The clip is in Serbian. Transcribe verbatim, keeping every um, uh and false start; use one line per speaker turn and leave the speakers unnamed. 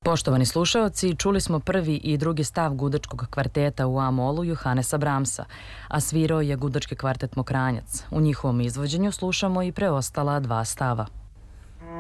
Poštovani slušaoci, čuli smo prvi i drugi stav gudačkog kvarteta u A-molu Johanesa Brahmsa, a svirao je gudački kvartet Mokranjac. U njihovom izvođenju slušamo i preostala dva stava.